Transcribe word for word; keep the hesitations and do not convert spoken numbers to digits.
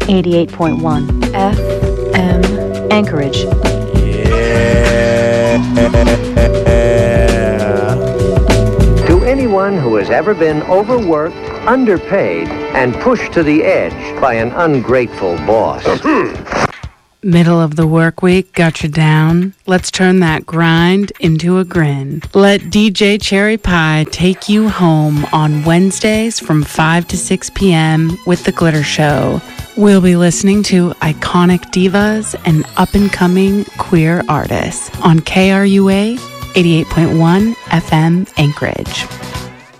eighty-eight point one. F M Anchorage. Yeah. To anyone who has ever been overworked, underpaid, and pushed to the edge by an ungrateful boss. Middle of the work week got you down? Let's turn that grind into a grin. Let D J Cherry Pie take you home on Wednesdays from five to six p.m. with The Glitter Show. We'll be listening to iconic divas and up-and-coming queer artists on K R U A eighty-eight point one F M Anchorage.